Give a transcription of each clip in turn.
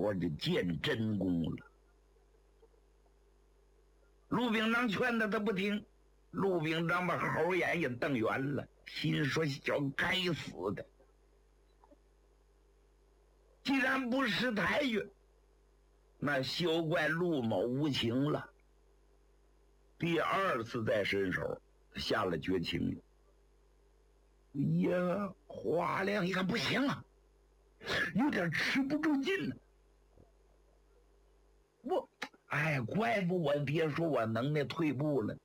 伙就见真功了。陆秉章劝他不听，陆秉章把猴眼也瞪圆了，心说小该死的，既然不识抬举，那休怪陆某无情了。第二次再伸手，下了绝情。呀，华亮一看不行啊，有点吃不住劲了。怪不我爹说我能耐退步了。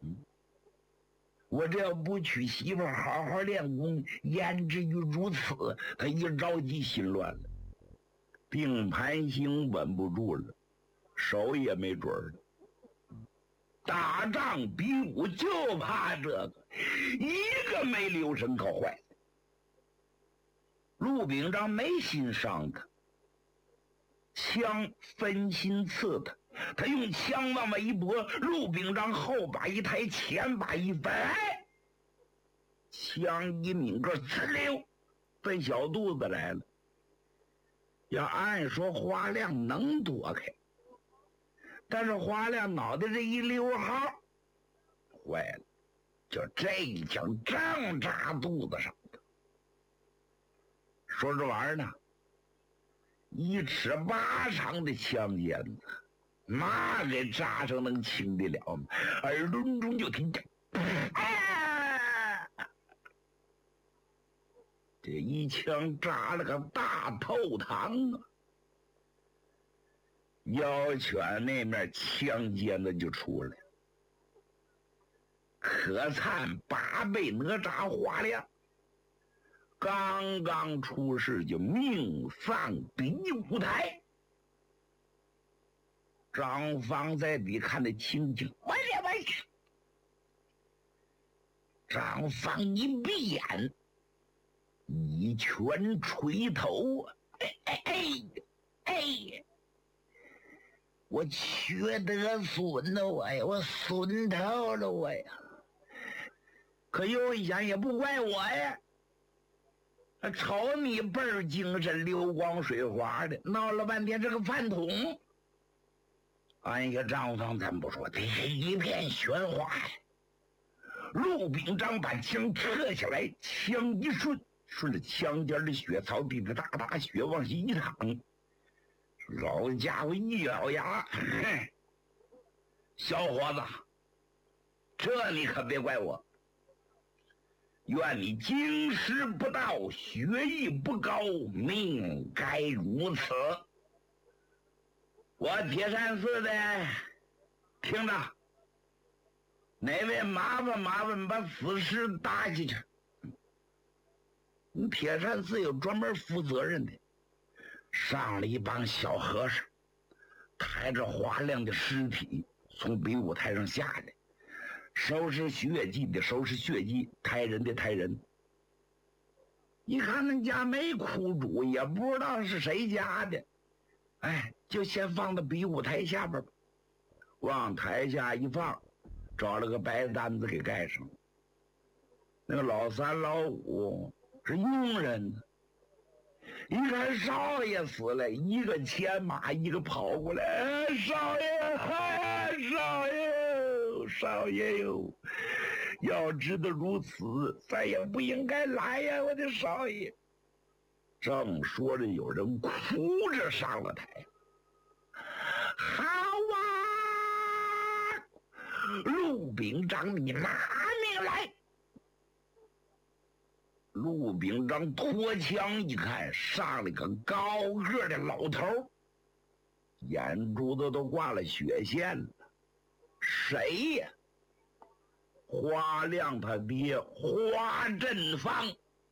我这要不娶媳妇好好练功，焉至于如此？他一着急心乱了，定盘星稳不住了，手也没准儿了。打仗比武就怕这个，一个没留神搞坏。陆秉章没心伤他，枪分心刺他，他用枪往外一拨，陆秉章后把一抬，前把一翻，枪一拧个呲溜奔小肚子来了。要按说华亮能躲开，但是华亮脑袋这一溜号，坏了，就这一枪正扎肚子上的。说这玩意儿呢，1尺8长的枪尖子，那给扎上能轻得了吗？耳轮中就听见，这一枪扎了个大透膛啊！妖犬那面枪尖子就出来，可灿8倍哪吒华亮刚刚出世就命丧比武台。张方在底看得清清，我去！张方一闭眼，一拳捶头，我缺德损了我损透了我呀！可又一想，也不怪我呀。瞅你倍儿精神，流光水滑的，闹了半天这个饭桶。哎呀，张方咱不说，这一片喧哗呀。陆秉章把枪撤下来，枪一顺着枪尖的血槽，滴滴答答血往下一淌。老家伙一咬牙，小伙子，这你可别怪我。愿你经师不到，学艺不高，命该如此。我铁山寺的，听着，哪位麻烦把此事搭进去。铁山寺有专门负责任的，上了一帮小和尚，抬着华亮的尸体从比武台上下来，收拾血迹的收拾血迹，抬人的抬人。一看那家没苦主，也不知道是谁家的，就先放到比武台下边吧。往台下一放，找了个白单子给盖上。那个老三老五是佣人，一看少爷死了，一个牵马，一个跑过来，少爷，少爷哟！要知道如此，咱也不应该来呀，我的少爷。正说着，有人哭着上了台。好啊，陆秉章，你拿命来！陆秉章脱枪一看，上了个高个的老头，眼珠子都挂了血线了。谁呀？华亮他爹华振芳，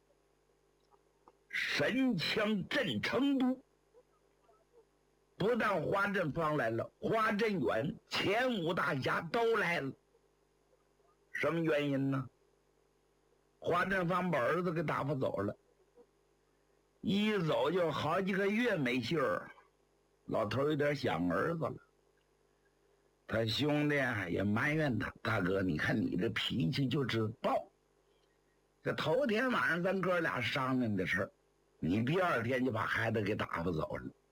神枪镇成都。不但华振芳来了，华振远、前5大侠都来了。什么原因呢？华振芳把儿子给打发走了，一走就好几个月没信儿，老头有点想儿子了。他兄弟也埋怨他，大哥，你看你这脾气就知暴。这头天晚上咱哥俩商量的事儿，你第2天就把孩子给打发走了。